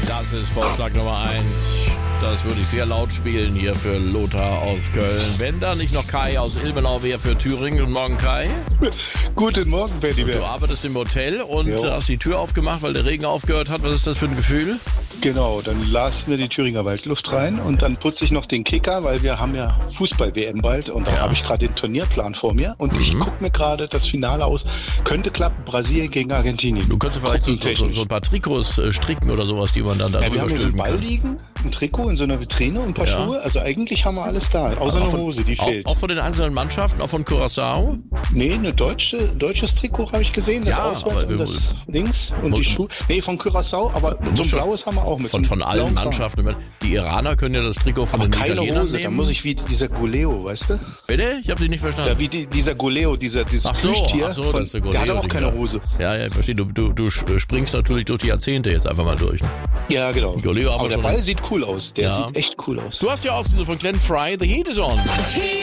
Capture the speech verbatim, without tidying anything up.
Das ist Vorschlag Nummer eins. Das würde ich sehr laut spielen hier für Lothar aus Köln. Wenn da nicht noch Kai aus Ilmenau wäre für Thüringen. Guten Morgen, Kai. Guten Morgen, Bernie. Du arbeitest im Hotel und Jo. hast die Tür aufgemacht, weil der Regen aufgehört hat. Was ist das für ein Gefühl? Genau, dann lassen wir die Thüringer Waldluft rein und dann putze ich noch den Kicker, weil wir haben ja Fußball-W M bald und da Ja. habe ich gerade den Turnierplan vor mir und ich gucke mir gerade das Finale aus. Könnte klappen, Brasilien gegen Argentinien. Du könntest vielleicht so, so, so, Gruppentechnisch. so ein paar Trikots äh, stricken oder sowas, die man dann da Ja, wir drüber haben hier so einen stülpen Ball kann. liegen, ein Trikot in so einer Vitrine und ein paar Ja. Schuhe. Also eigentlich haben wir alles da, außer Auch eine von- Hose, die auch, fehlt. Auch von den einzelnen Mannschaften, auch von Curaçao? Nee, eine deutsche, deutsches Trikot habe ich gesehen, das Ja, Auswärts aber und wir- das links und muss- die Schuhe. Nee, von Curaçao, aber so ein schon- blaues haben wir auch mit. Von, so von einem allen blauen Kram. Mannschaften. Die Iraner können ja das Trikot von Aber den keine Italienern Hose, da nehmen. muss ich wie dieser Goleo, weißt du? Bitte? Ich habe dich nicht verstanden. Da wie die, dieser Goleo, dieser, dieses Ach so, Plüschtier, ach so, von, das ist der der hat Goleo-Ding auch keine da. Hose. Ja, ja, ich verstehe. Du, du, du springst natürlich durch die Jahrzehnte jetzt einfach mal durch. Ja, genau. Goleo aber Aber der schon- Ball sieht cool aus. Der Ja. sieht echt cool aus. Du hast ja Auszüge von Glenn Fry, The Heat is On.